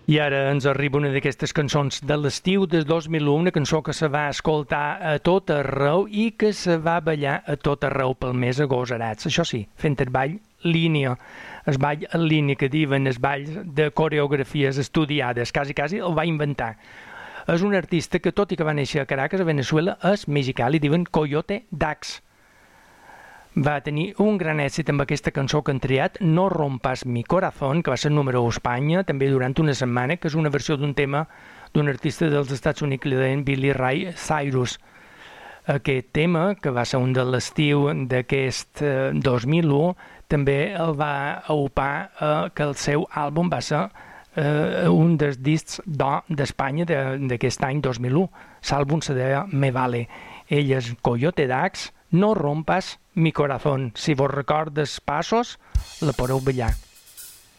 I ara ens arriba una d'aquestes cançons de l'estiu del 2001, una cançó que se va escoltar a tot arreu i que se va ballar a tot arreu pel mes agosarats. Això sí, fent el ball línia, el ball en línia que diuen els balls de coreografies estudiades, quasi el va inventar. És un artista que, tot i que va néixer a Caracas, a Venezuela, és mexicà, li diuen Coyote Dax. Va tenir un gran èxit amb aquesta cançó que han triat, No rompas mi corazón, que va ser número 1 a Espanya, també durant una setmana, que és una versió d'un tema d'un artista dels Estats Units que li deien Billy Ray Cyrus. Aquest tema, que va ser un de l'estiu d'aquest 2001, també el va aupar que el seu àlbum va ser un dels discs d'or d'Espanya d'aquest any 2001. L'àlbum se deia Me Vale. Ell és Coyote Dax, No rompas mi corazón. Si vos recordes passos, la podeu ballar.